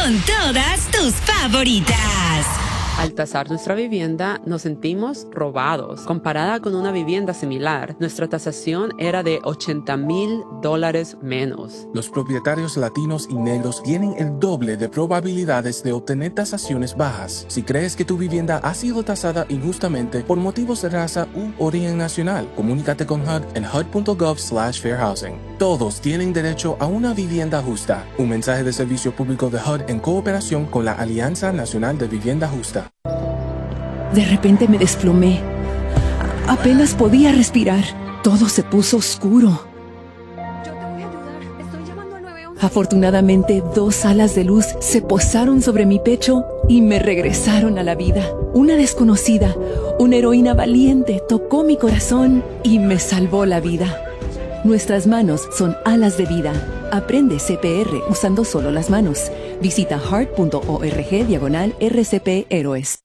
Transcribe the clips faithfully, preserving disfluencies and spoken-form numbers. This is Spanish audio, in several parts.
con todas tus favoritas. Al tasar nuestra vivienda, nos sentimos robados. Comparada con una vivienda similar, nuestra tasación era de ochenta mil dólares menos. Los propietarios latinos y negros tienen el doble de probabilidades de obtener tasaciones bajas. Si crees que tu vivienda ha sido tasada injustamente por motivos de raza u origen nacional, comunícate con H U D en H U D punto gov slash fair housing. Todos tienen derecho a una vivienda justa. Un mensaje de servicio público de H U D en cooperación con la Alianza Nacional de Vivienda Justa. De repente me desplomé. Apenas podía respirar. Todo se puso oscuro. Yo te voy a ayudar. Estoy llamando al nueve once. Afortunadamente, dos alas de luz se posaron sobre mi pecho y me regresaron a la vida. Una desconocida, una heroína valiente, tocó mi corazón y me salvó la vida. Nuestras manos son alas de vida. Aprende C P R usando solo las manos. Visita heart punto org diagonal R C P Héroes.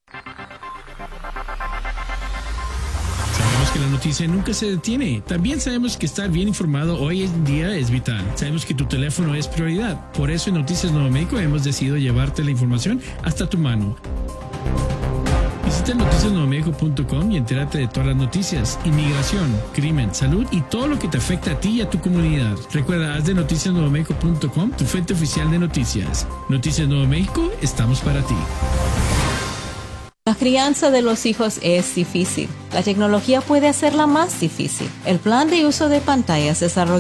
Sabemos que la noticia nunca se detiene. También sabemos que estar bien informado hoy en día es vital. Sabemos que tu teléfono es prioridad. Por eso en Noticias Nuevo México hemos decidido llevarte la información hasta tu mano. Visita noticias nuevo méxico punto com y entérate de todas las noticias, inmigración, crimen, salud y todo lo que te afecta a ti y a tu comunidad. Recuerda, haz de noticias nuevo méxico punto com tu fuente oficial de noticias. Noticias Nuevo México, estamos para ti. La crianza de los hijos es difícil. La tecnología puede hacerla más difícil. El plan de uso de pantallas desarrollado